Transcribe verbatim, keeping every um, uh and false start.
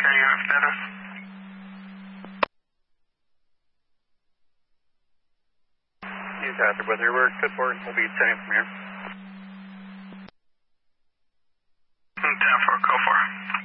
Okay, unit status. Use hazard weather, we're good for it. We'll be sending from here. ten four, go for it.